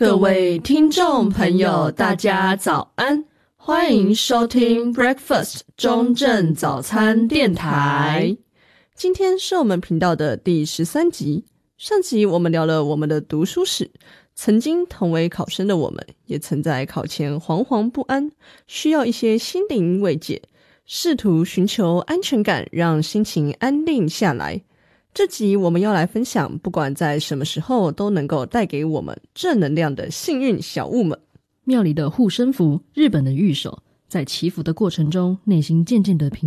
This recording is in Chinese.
各位听众朋友大家早安，欢迎收听 Breakfast 中正早餐电台。今天是我们频道的第13集。上集我们聊了我们的读书史，曾经同为考生的我们也曾在考前惶惶不安，需要一些心灵慰藉，试图寻求安全感，让心情安定下来。这集我们要来分享不管在什么时候都能够带给我们正能量的幸运小物们。 庙里的护身符，日本的御守，在祈福的过程中内心渐渐的平